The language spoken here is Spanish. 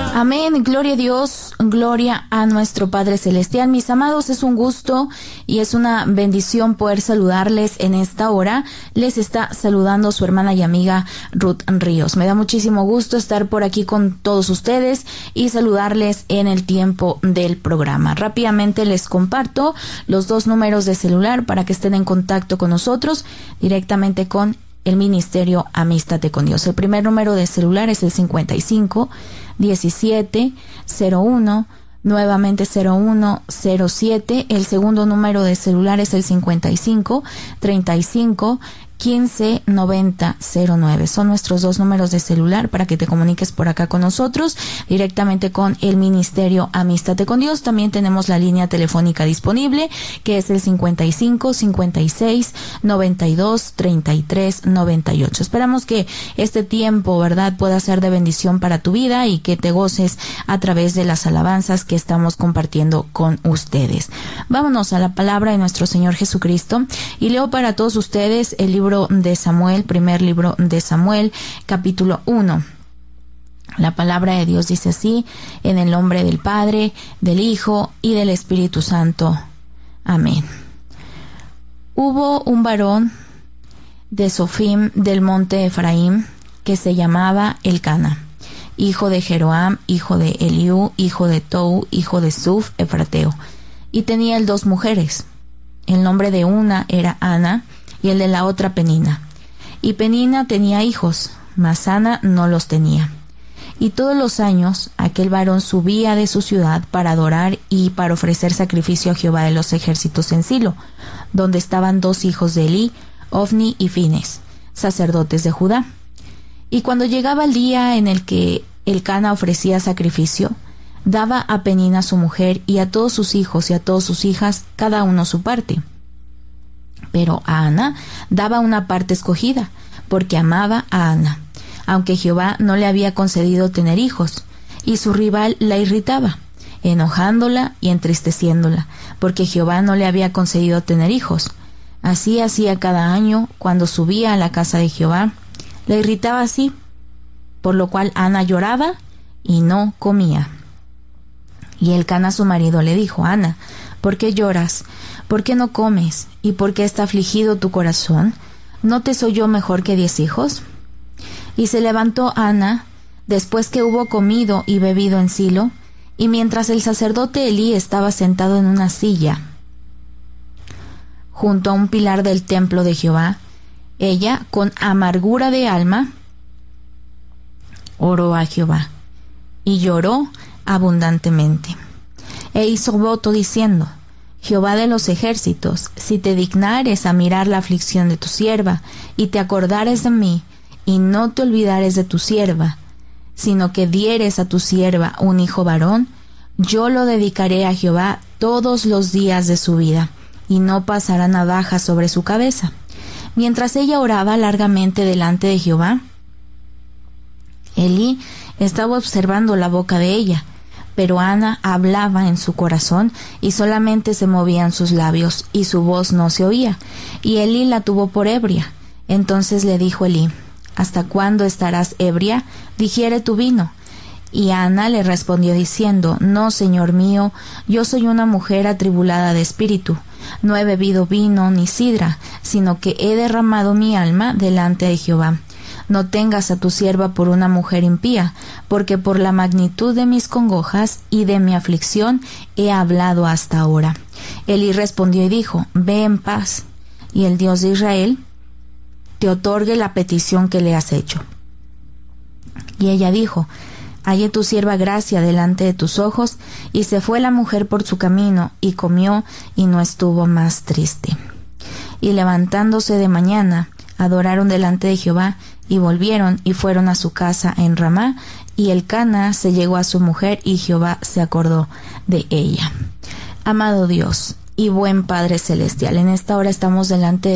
Amén, gloria a Dios, gloria a nuestro Padre Celestial. Mis amados, es un gusto y es una bendición poder saludarles en esta hora. Les está saludando su hermana y amiga Ruth Ríos. Me da muchísimo gusto estar por aquí con todos ustedes y saludarles en el tiempo del programa. Rápidamente les comparto los dos números de celular para que estén en contacto con nosotros directamente con el Ministerio Amístate con Dios. El primer número de celular es el 55 17 01, nuevamente 0107. El segundo número de celular es el 55 35 15 90 09. Son nuestros dos números de celular para que te comuniques por acá con nosotros, directamente con el Ministerio Amístate con Dios. También tenemos la línea telefónica disponible, que es el 55 56 92 33 98. Esperamos que este tiempo, ¿verdad?, pueda ser de bendición para tu vida y que te goces a través de las alabanzas que estamos compartiendo con ustedes. Vámonos a la palabra de nuestro Señor Jesucristo y leo para todos ustedes el libro de Samuel, primer libro de Samuel, capítulo 1. La palabra de Dios dice así: en el nombre del Padre, del Hijo y del Espíritu Santo. Amén. Hubo un varón de Sofim del monte Efraín que se llamaba Elcana, hijo de Jeroam, hijo de Eliú, hijo de Tou, hijo de Suf, efrateo, y tenía él dos mujeres. El nombre de una era Ana y el de la otra Penina. Y Penina tenía hijos, mas Ana no los tenía. Y todos los años aquel varón subía de su ciudad para adorar y para ofrecer sacrificio a Jehová de los ejércitos en Silo, donde estaban dos hijos de Elí, Ofni y Fines, sacerdotes de Judá. Y cuando llegaba el día en el que Elcana ofrecía sacrificio, daba a Penina su mujer y a todos sus hijos y a todas sus hijas cada uno su parte. Pero a Ana daba una parte escogida, porque amaba a Ana, aunque Jehová no le había concedido tener hijos, y su rival la irritaba, enojándola y entristeciéndola, porque Jehová no le había concedido tener hijos. Así hacía cada año cuando subía a la casa de Jehová, la irritaba así, por lo cual Ana lloraba y no comía. Y Elcana su marido le dijo: Ana, ¿por qué lloras? ¿Por qué no comes? ¿Y por qué está afligido tu corazón? ¿No te soy yo mejor que 10 hijos? Y se levantó Ana, después que hubo comido y bebido en Silo, y mientras el sacerdote Elí estaba sentado en una silla, junto a un pilar del templo de Jehová, ella, con amargura de alma, oró a Jehová, y lloró abundantemente. E hizo voto diciendo: Jehová de los ejércitos, si te dignares a mirar la aflicción de tu sierva, y te acordares de mí, y no te olvidares de tu sierva, sino que dieres a tu sierva un hijo varón, yo lo dedicaré a Jehová todos los días de su vida, y no pasará navaja sobre su cabeza. Mientras ella oraba largamente delante de Jehová, Elí estaba observando la boca de ella, pero Ana hablaba en su corazón y solamente se movían sus labios y su voz no se oía. Y Elí la tuvo por ebria. Entonces le dijo Elí: ¿hasta cuándo estarás ebria? Digiere tu vino. Y Ana le respondió diciendo: no, señor mío, yo soy una mujer atribulada de espíritu. No he bebido vino ni sidra, sino que he derramado mi alma delante de Jehová. No tengas a tu sierva por una mujer impía, porque por la magnitud de mis congojas y de mi aflicción he hablado hasta ahora. Elí respondió y dijo: ve en paz, y el Dios de Israel te otorgue la petición que le has hecho. Y ella dijo: hallé tu sierva gracia delante de tus ojos. Y se fue la mujer por su camino, y comió, y no estuvo más triste. Y levantándose de mañana, adoraron delante de Jehová, y volvieron y fueron a su casa en Ramá, y Elcana se llegó a su mujer, y Jehová se acordó de ella. Amado Dios y buen Padre Celestial, en esta hora estamos delante de